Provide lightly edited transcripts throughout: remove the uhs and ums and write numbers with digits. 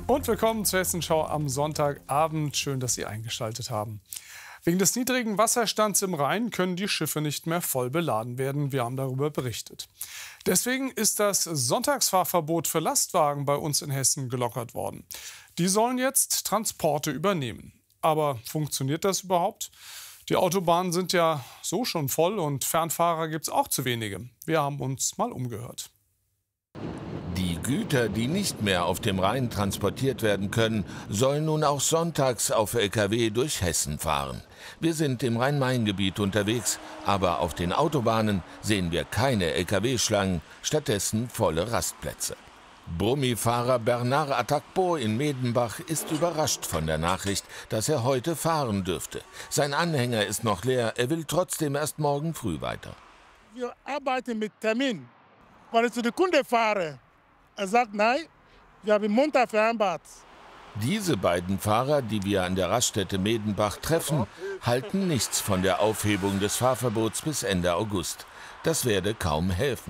Und willkommen zur Hessenschau am Sonntagabend. Schön, dass Sie eingeschaltet haben. Wegen des niedrigen Wasserstands im Rhein können die Schiffe nicht mehr voll beladen werden. Wir haben darüber berichtet. Deswegen ist das Sonntagsfahrverbot für Lastwagen bei uns in Hessen gelockert worden. Die sollen jetzt Transporte übernehmen. Aber funktioniert das überhaupt? Die Autobahnen sind ja so schon voll und Fernfahrer gibt es auch zu wenige. Wir haben uns mal umgehört. Die Güter, die nicht mehr auf dem Rhein transportiert werden können, sollen nun auch sonntags auf Lkw durch Hessen fahren. Wir sind im Rhein-Main-Gebiet unterwegs, aber auf den Autobahnen sehen wir keine Lkw-Schlangen, stattdessen volle Rastplätze. Brummifahrer Bernard Atakpo in Medenbach ist überrascht von der Nachricht, dass er heute fahren dürfte. Sein Anhänger ist noch leer, er will trotzdem erst morgen früh weiter. Wir arbeiten mit Termin. Wenn ich zu den Kunden fahre, er sagt nein, wir haben Montag vereinbart. Diese beiden Fahrer, die wir an der Raststätte Medenbach treffen, halten nichts von der Aufhebung des Fahrverbots bis Ende August. Das werde kaum helfen.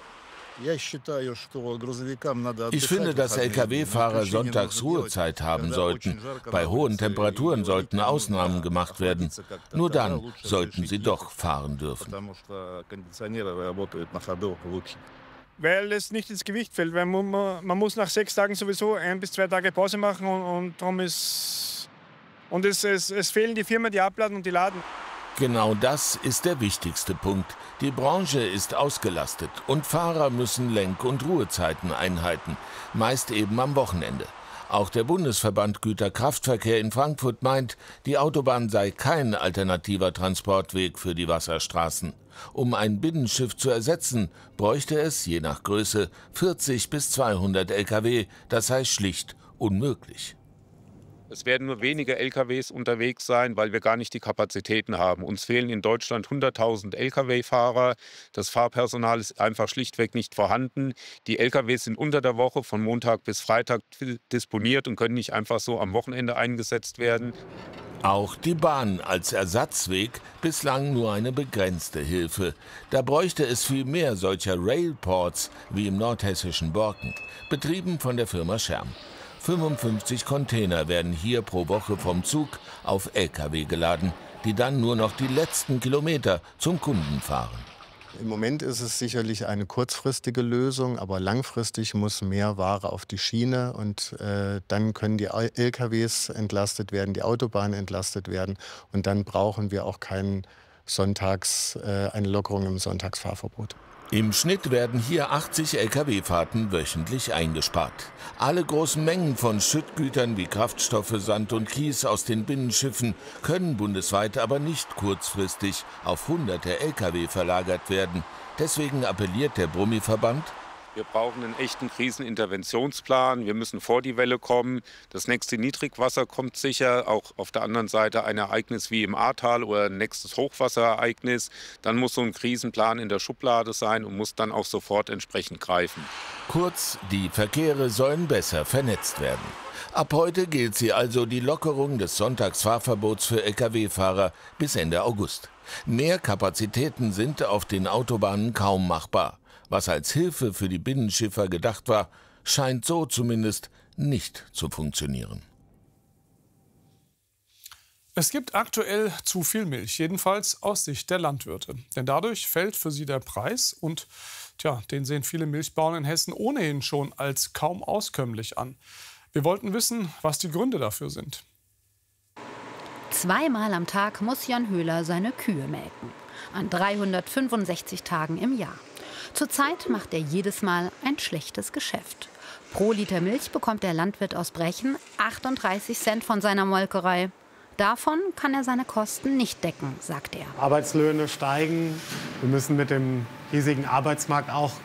Ich finde, dass Lkw-Fahrer sonntags Ruhezeit haben sollten. Bei hohen Temperaturen sollten Ausnahmen gemacht werden. Nur dann sollten sie doch fahren dürfen. Weil es nicht ins Gewicht fällt. Weil man muss nach 6 Tagen sowieso 1 bis 2 Tage Pause machen und darum es fehlen die Firmen, die abladen und die laden. Genau das ist der wichtigste Punkt. Die Branche ist ausgelastet und Fahrer müssen Lenk- und Ruhezeiten einhalten, meist eben am Wochenende. Auch der Bundesverband Güterkraftverkehr in Frankfurt meint, die Autobahn sei kein alternativer Transportweg für die Wasserstraßen. Um ein Binnenschiff zu ersetzen, bräuchte es, je nach Größe, 40 bis 200 Lkw. Das sei schlicht unmöglich. Es werden nur wenige LKWs unterwegs sein, weil wir gar nicht die Kapazitäten haben. Uns fehlen in Deutschland 100.000 Lkw-Fahrer. Das Fahrpersonal ist einfach schlichtweg nicht vorhanden. Die Lkws sind unter der Woche von Montag bis Freitag disponiert und können nicht einfach so am Wochenende eingesetzt werden. Auch die Bahn als Ersatzweg bislang nur eine begrenzte Hilfe. Da bräuchte es viel mehr solcher Railports wie im nordhessischen Borken, betrieben von der Firma Scherm. 55 Container werden hier pro Woche vom Zug auf Lkw geladen, die dann nur noch die letzten Kilometer zum Kunden fahren. Im Moment ist es sicherlich eine kurzfristige Lösung, aber langfristig muss mehr Ware auf die Schiene und dann können die LKWs entlastet werden, die Autobahnen entlastet werden und dann brauchen wir auch eine Lockerung im Sonntagsfahrverbot. Im Schnitt werden hier 80 Lkw-Fahrten wöchentlich eingespart. Alle großen Mengen von Schüttgütern wie Kraftstoffe, Sand und Kies aus den Binnenschiffen können bundesweit aber nicht kurzfristig auf hunderte Lkw verlagert werden. Deswegen appelliert der Brummiverband: Wir brauchen einen echten Kriseninterventionsplan. Wir müssen vor die Welle kommen. Das nächste Niedrigwasser kommt sicher. Auch auf der anderen Seite ein Ereignis wie im Ahrtal oder ein nächstes Hochwasserereignis. Dann muss so ein Krisenplan in der Schublade sein und muss dann auch sofort entsprechend greifen. Kurz, die Verkehre sollen besser vernetzt werden. Ab heute gilt sie also die Lockerung des Sonntagsfahrverbots für Lkw-Fahrer bis Ende August. Mehr Kapazitäten sind auf den Autobahnen kaum machbar. Was als Hilfe für die Binnenschiffer gedacht war, scheint so zumindest nicht zu funktionieren. Es gibt aktuell zu viel Milch, jedenfalls aus Sicht der Landwirte. Denn dadurch fällt für sie der Preis und den sehen viele Milchbauern in Hessen ohnehin schon als kaum auskömmlich an. Wir wollten wissen, was die Gründe dafür sind. 2-mal am Tag muss Jan Höhler seine Kühe melken. An 365 Tagen im Jahr. Zurzeit macht er jedes Mal ein schlechtes Geschäft. Pro Liter Milch bekommt der Landwirt aus Brechen 38 Cent von seiner Molkerei. Davon kann er seine Kosten nicht decken, sagt er. Arbeitslöhne steigen. Wir müssen mit dem riesigen Arbeitsmarkt auch